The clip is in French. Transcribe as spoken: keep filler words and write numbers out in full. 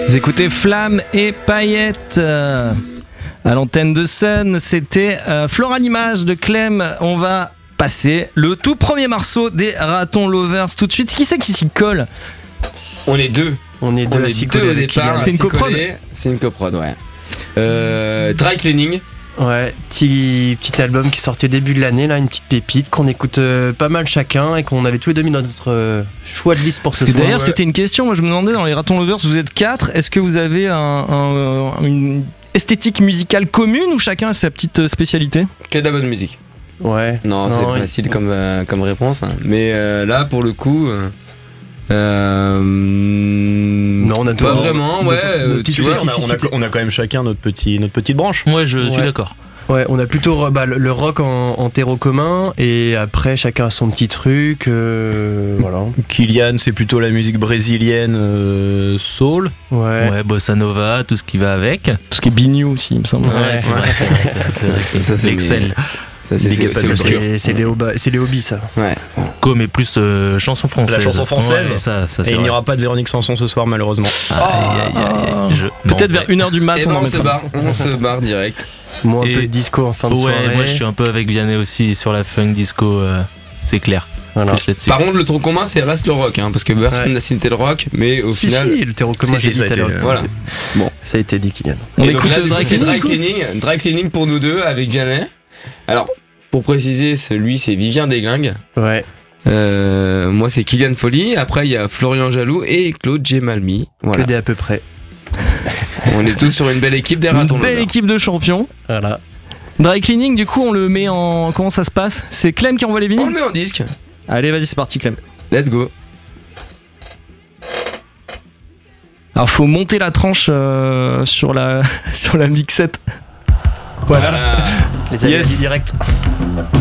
Vous écoutez Flamme et Paillettes euh, à l'antenne de Sun. C'était euh, Floral Image de Clem. On va passer le tout premier morceau des Ratons Lovers tout de suite. Qui c'est qui s'y colle? On est deux. On est deux, On à est s'y deux coller au avec départ. Kylian. C'est une coprod. C'est une coprod, ouais. Euh, Dry Cleaning. Ouais, petit, petit album qui est sorti au début de l'année, là, une petite pépite qu'on écoute euh, pas mal chacun et qu'on avait tous les deux mis dans notre euh, choix de liste pour ce Parce que soir. d'ailleurs, ouais. c'était une question. Moi, je me demandais dans les Ratons Lovers, vous êtes quatre. Est-ce que vous avez un, un- une esthétique musicale commune ou chacun a sa petite spécialité? Que de la bonne musique. Ouais. Non, c'est ouais. facile comme, euh, comme réponse. hein. Mais euh, là, pour le coup. Euh, euh, Non, on a pas tout- vraiment, notre- ouais. euh, notre petite tu vois, on, a, on, a, on a quand même chacun notre, petit, notre petite branche. Moi, je suis Ouais. d'accord. Ouais, on a plutôt bah, le, le rock en, en terreau commun et après chacun a son petit truc. euh, voilà. Kylian, c'est plutôt la musique brésilienne euh, soul. Ouais. Ouais, bossa nova, tout ce qui va avec. Tout ce qui est bignou aussi, il me semble. Ouais, c'est vrai, c'est vrai, c'est- c'est vrai, c'est- Ça, c'est Excel. Ça, c'est Big c'est- up à c'est nos obscur. C'est c'est les, hoba- c'est les hobbies, ça. Ouais. Co, mais plus euh, chanson française. La chanson française. Ouais, ça, ça, c'est Et il n'y vrai. aura pas de Véronique Sanson ce soir, malheureusement. Aïe, aïe, aïe, aïe. Je Peut-être m'en vers vais. une heure du mat, Et on ben en on se mettra. barre, on se barre direct. Moi, un Et- peu de disco en fin de Ouais, soirée. moi je suis un peu avec Vianney aussi sur la funk disco, euh, c'est clair. Voilà. Plus là-dessus. Par contre, le tronc commun, c'est reste le rock, hein, parce que personne Ouais. n'a cité le rock, mais au Si, final. si, le terreau commun, Si, j'ai si, ça a dit tout à été, l'heure. euh, Voilà. Ça a été dit, Kylian. On Et donc écoute là, du Dry coup, c'est Cleaning, Dry du coup Cleaning, Dry Cleaning pour nous deux avec Vianney. Alors, pour préciser, celui c'est Vivien Desglingues. Ouais. Euh, moi c'est Kylian Folly. Après il y a Florian Jaloux et Claude Gemalmi. Voilà. Que des à peu près. On est tous sur une belle équipe des ratons. Une belle Lovers. équipe de champions. Voilà. Dry Cleaning, du coup, on le met en. Comment ça se passe? C'est Clem qui envoie les On le vinyles? met en disque. Allez, vas-y, c'est parti, Clem. Let's go. Alors, faut monter la tranche euh, sur la sur la mixette. Voilà. Voilà. Les amis Yes. direct.